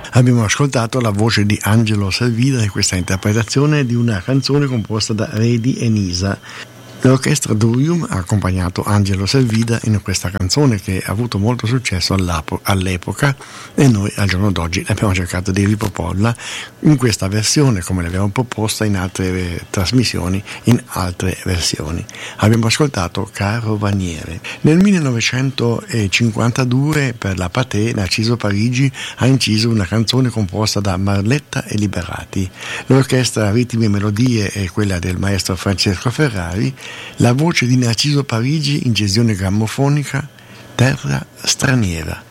Abbiamo ascoltato la voce di Angelo Selvida in questa interpretazione di una canzone composta da Redi e Nisa. L'orchestra Durium ha accompagnato Angelo Selvida in questa canzone che ha avuto molto successo all'epoca e noi al giorno d'oggi abbiamo cercato di riproporla in questa versione come l'abbiamo proposta in altre trasmissioni, in altre versioni. Abbiamo ascoltato Caro Vaniere. Nel 1952 per la Pathé Narciso Parigi ha inciso una canzone composta da Marletta e Liberati. L'orchestra Ritmi e Melodie è quella del maestro Francesco Ferrari. La voce di Narciso Parigi in gestione grammofonica, Terra straniera.